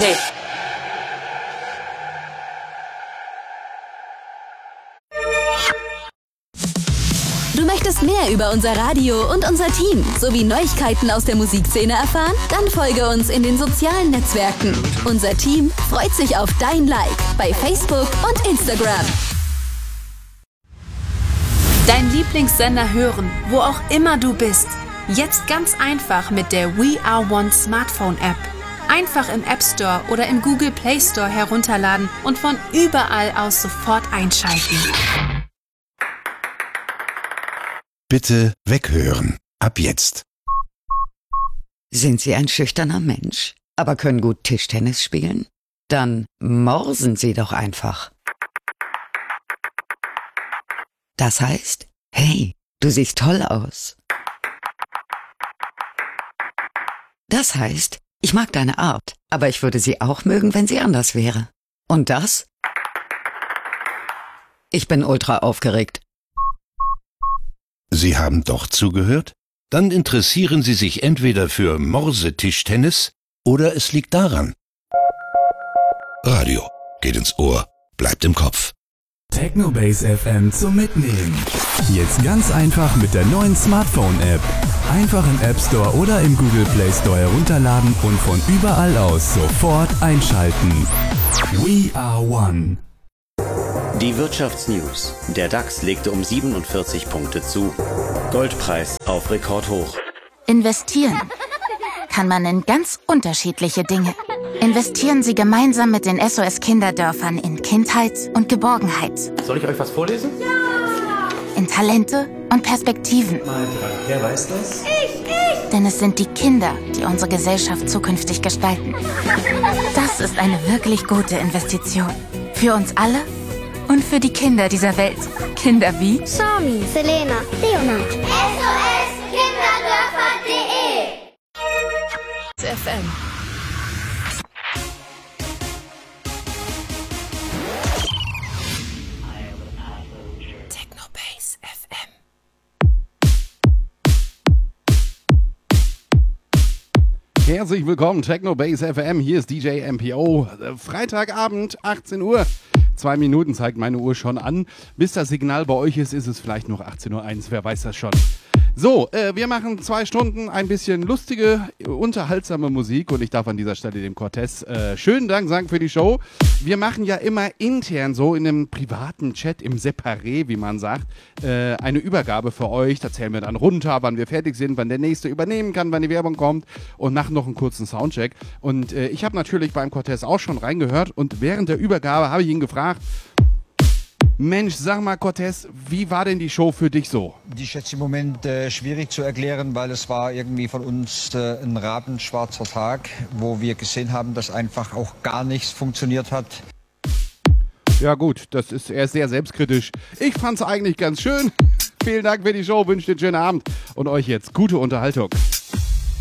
Okay. Du möchtest mehr über unser Radio und unser Team sowie Neuigkeiten aus der Musikszene erfahren? Dann folge uns in den sozialen Netzwerken. Unser Team freut sich auf dein Like bei Facebook und Instagram. Dein Lieblingssender hören, wo auch immer du bist. Jetzt ganz einfach mit der We Are One Smartphone App. Einfach im App Store oder im Google Play Store herunterladen und von überall aus sofort einschalten. Bitte weghören. Ab jetzt. Sind Sie ein schüchterner Mensch, aber können gut Tischtennis spielen? Dann morsen Sie doch einfach. Das heißt, hey, du siehst toll aus. Das heißt, ich mag deine Art, aber ich würde sie auch mögen, wenn sie anders wäre. Und das? Ich bin ultra aufgeregt. Sie haben doch zugehört? Dann interessieren Sie sich entweder für Morsetischtennis oder es liegt daran. Radio geht ins Ohr, bleibt im Kopf. Technobase FM zum Mitnehmen. Jetzt ganz einfach mit der neuen Smartphone-App. Einfach im App Store oder im Google Play Store herunterladen und von überall aus sofort einschalten. We are one. Die Wirtschaftsnews. Der DAX legte um 47 Punkte zu. Goldpreis auf Rekordhoch. Investieren kann man in ganz unterschiedliche Dinge. Investieren Sie gemeinsam mit den SOS Kinderdörfern in Kindheit und Geborgenheit. Soll ich euch was vorlesen? Ja! In Talente und Perspektiven. Wer weiß das? Ich! Denn es sind die Kinder, die unsere Gesellschaft zukünftig gestalten. Das ist eine wirklich gute Investition. Für uns alle und für die Kinder dieser Welt. Kinder wie Sami, Selena, Leonard. SOS-Kinderdörfer.de FM. Technobase FM. Herzlich willkommen, Technobase FM. Hier ist DJ MPO. Freitagabend, 18 Uhr. 2 Minuten zeigt meine Uhr schon an. Bis das Signal bei euch ist es vielleicht noch 18.01 Uhr. Wer weiß das schon. So, wir machen 2 Stunden ein bisschen lustige, unterhaltsame Musik und ich darf an dieser Stelle dem Cortez schönen Dank sagen für die Show. Wir machen ja immer intern so in einem privaten Chat, im Separé, wie man sagt, eine Übergabe für euch. Da zählen wir dann runter, wann wir fertig sind, wann der Nächste übernehmen kann, wann die Werbung kommt und machen noch einen kurzen Soundcheck. Und ich habe natürlich beim Cortez auch schon reingehört und während der Übergabe habe ich ihn gefragt, Mensch, sag mal, Cortez, wie war denn die Show für dich so? Die ist jetzt im Moment schwierig zu erklären, weil es war irgendwie von uns ein rabenschwarzer Tag, wo wir gesehen haben, dass einfach auch gar nichts funktioniert hat. Ja gut, er ist sehr selbstkritisch. Ich fand's eigentlich ganz schön. Vielen Dank für die Show, wünsche dir einen schönen Abend und euch jetzt gute Unterhaltung.